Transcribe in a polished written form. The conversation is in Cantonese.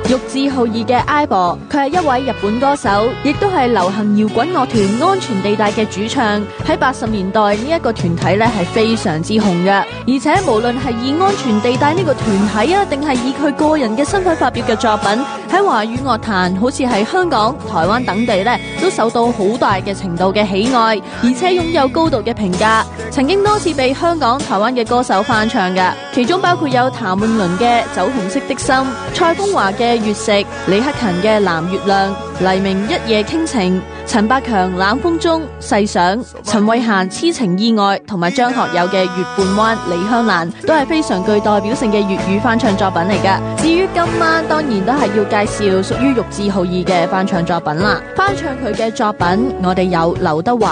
玉置浩二嘅 AIBO， 佢係一位日本歌手，亦都係流行搖滾樂團安全地帶嘅主唱。喺80年代呢一個團體咧係非常之紅嘅，而且無論係以安全地帶呢個團體啊，定係以佢個人嘅身份發表嘅作品，喺華語樂壇好似係香港、台灣等地咧，都受到好大嘅程度嘅喜愛，而且擁有高度嘅評價，曾經多次被香港、台灣嘅歌手翻唱嘅，其中包括有譚詠麟嘅《酒紅色的心》、蔡楓華嘅《月食》、李克勤嘅《藍月亮》、黎明《一夜傾情》、陳百強《冷風中》、細想、陳慧嫻《痴情意外》同埋張學友嘅《月半彎》、李香蘭都係非常具代表性嘅粵語翻唱作品嚟噶。至於今晚當然都係要介紹屬於玉置浩二嘅翻唱作品啦。翻唱佢嘅作品，我哋有劉德華、